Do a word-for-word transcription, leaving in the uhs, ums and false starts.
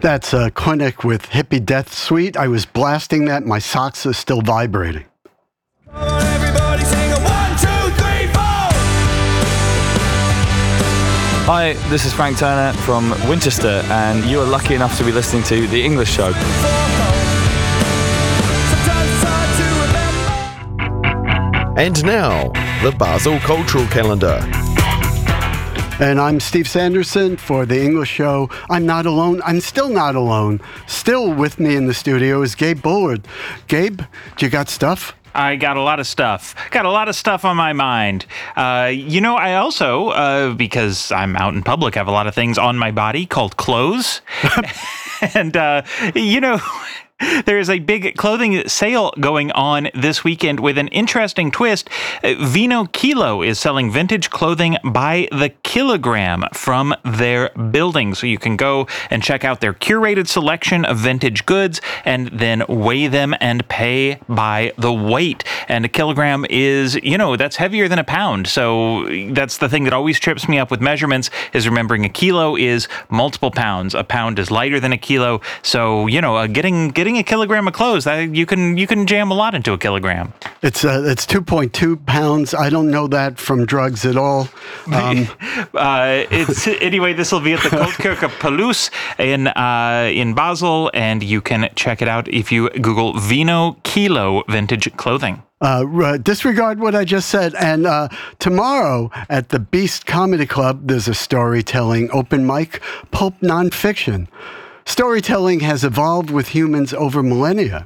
That's a clinic with Hippie Death Suite. I was blasting that. My socks are still vibrating. Everybody sing a one, two, three, four. Hi, this is Frank Turner from Winchester, and you are lucky enough to be listening to The English Show. And now, the Basel Cultural Calendar. And I'm Steve Sanderson for The English Show. I'm not alone. I'm still not alone. Still with me in the studio is Gabe Bullard. Gabe, you got stuff? I got a lot of stuff. Got a lot of stuff on my mind. Uh, you know, I also, uh, because I'm out in public, have a lot of things on my body called clothes. and, uh, you know... There is a big clothing sale going on this weekend with an interesting twist. Vino Kilo is selling vintage clothing by the kilogram from their building. So you can go and check out their curated selection of vintage goods and then weigh them and pay by the weight. And a kilogram is, you know, that's heavier than a pound. So that's the thing that always trips me up with measurements, is remembering a kilo is multiple pounds. A pound is lighter than a kilo. So, you know, uh, getting getting a kilogram of clothes, that you can you can jam a lot into a kilogram. It's uh, it's two point two pounds. I don't know that from drugs at all. Um, uh, it's anyway. This will be at the Kultkirche Palouse in uh, in Basel, and you can check it out if you Google Vino Kilo vintage clothing. Uh, disregard what I just said. And uh, tomorrow at the Beast Comedy Club, there's a storytelling open mic, pulp nonfiction. Storytelling has evolved with humans over millennia.